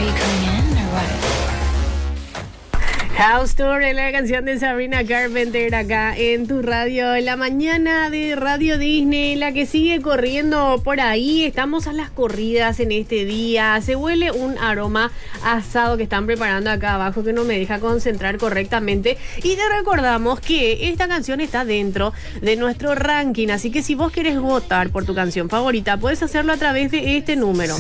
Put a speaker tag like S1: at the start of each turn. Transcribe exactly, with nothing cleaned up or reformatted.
S1: House Tour es la canción de Sabrina Carpenter acá en tu radio, en la mañana de Radio Disney, la que sigue corriendo por ahí. Estamos a las corridas en este día. Se huele un aroma asado que están preparando acá abajo que no me deja concentrar correctamente. Y te recordamos que esta canción está dentro de nuestro ranking, así que si vos querés votar por tu canción favorita, puedes hacerlo a través de este número.